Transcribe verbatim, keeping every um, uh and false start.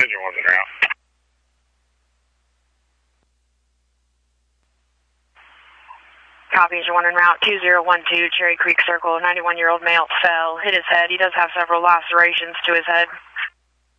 ten, your one's en route. Copy, your one en route, two zero one two, Cherry Creek Circle, ninety-one-year-old male fell, hit his head. He does have several lacerations to his head.